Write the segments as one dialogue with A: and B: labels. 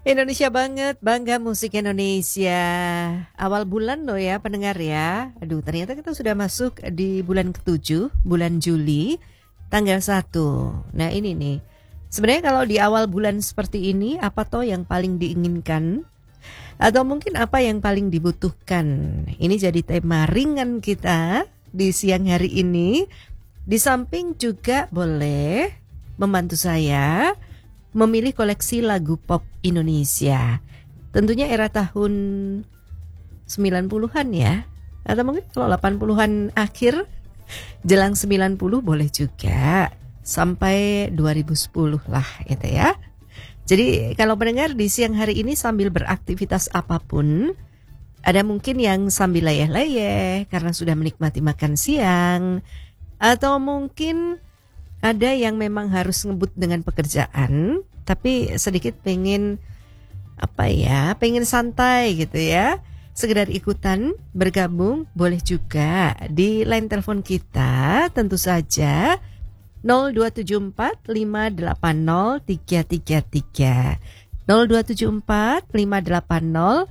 A: Indonesia banget, bangga musik Indonesia. Awal bulan loh ya pendengar ya. Aduh, ternyata kita sudah masuk di bulan ke-7, bulan Juli, tanggal 1. Nah ini nih, sebenarnya kalau di awal bulan seperti ini, apa toh yang paling diinginkan? Atau mungkin apa yang paling dibutuhkan? Ini jadi tema ringan kita di siang hari ini. Di samping juga boleh membantu saya memilih koleksi lagu pop Indonesia. Tentunya era tahun 90-an ya. Atau mungkin kalau 80-an akhir jelang 90 boleh juga. Sampai 2010 lah itu ya. Jadi kalau mendengar di siang hari ini sambil beraktivitas apapun, ada mungkin yang sambil leyeh-leyeh karena sudah menikmati makan siang, atau mungkin ada yang memang harus ngebut dengan pekerjaan, tapi sedikit pengen pengen santai gitu ya. Sekedar ikutan bergabung boleh juga di line telepon kita, tentu saja 0274 580 333 0274 580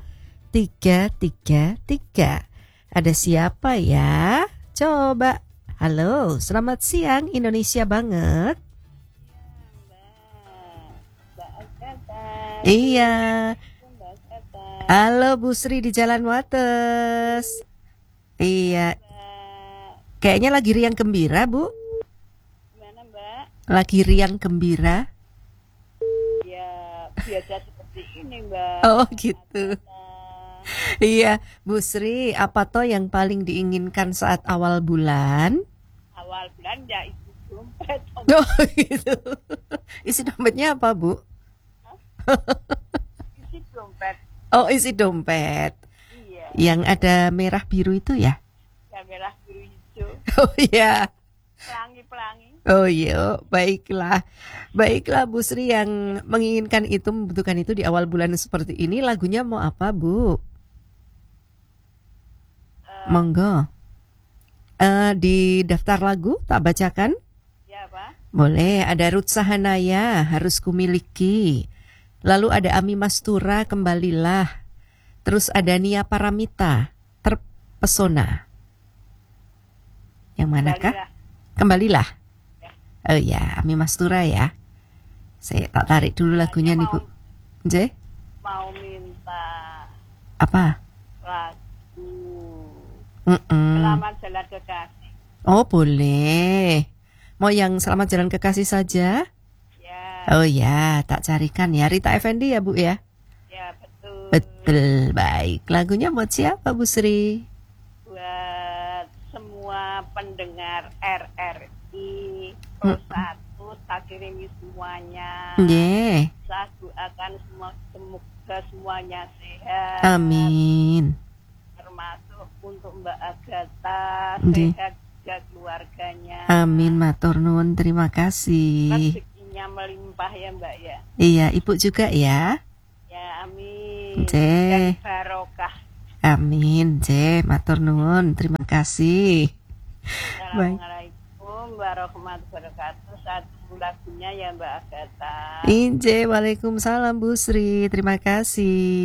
A: 333. Ada siapa ya? Coba. Halo, selamat siang Indonesia banget. Iya. Halo Bu Sri di Jalan Wates. Iya. Kayaknya lagi riang gembira, Bu.
B: Gimana, Mbak?
A: Lagi riang gembira.
B: Ya, biasa seperti ini, Mbak.
A: Oh, gitu. Iya, Bu Sri, apa toh yang paling diinginkan saat awal bulan?
B: Awal bulan ya isi dompet.
A: Oh, gitu. Isi dompetnya apa, Bu?
B: Isi dompet.
A: Oh, isi dompet.
B: Iya.
A: Yang ada merah biru itu ya?
B: Ya merah biru hijau.
A: Oh iya.
B: Pelangi-pelangi.
A: Oh iya, baiklah. Baiklah Bu Sri yang menginginkan itu, membutuhkan itu di awal bulan seperti ini. Lagunya mau apa, Bu? Monggo. Di daftar lagu tak bacakan?
B: Ya, Pak.
A: Boleh, ada Ruth Sahanaya, Harus Kumiliki. Lalu ada Ami Mastura, Kembalilah. Terus ada Nia Paramita, Terpesona. Yang manakah? Kembalilah.
B: Ya.
A: Oh ya, Ami Mastura ya. Saya tak tarik dulu lagunya nih, Bu. J?
B: Mau minta
A: Apa?
B: lagu Selamat Jalan Kekasih.
A: Oh, boleh. Mau yang Selamat Jalan Kekasih saja?
B: Ya.
A: Oh ya, tak carikan ya. Rita Effendi ya, Bu ya?
B: Ya, betul.
A: Betul, baik. Lagunya buat siapa, Bu Sri?
B: Buat semua pendengar RRI Pro 1, tak kirimi semuanya.
A: Yeah.
B: Saya doakan semoga semuanya sehat.
A: Amin.
B: Termasuk untuk Mbak Agatha, sehat juga keluarganya.
A: Amin, matur nuwun, terima kasih.
B: Rezekinya melimpah ya, Mbak ya.
A: Iya, Ibu juga ya.
B: Ya, amin.
A: J.
B: Dan barokah.
A: Amin, J. Matur nuwun, terima kasih.
B: Assalamualaikum warahmatullahi wabarakatuh. Satu lagunya ya Mbak Agatha.
A: Inje, waalaikumsalam Bu Sri, terima kasih.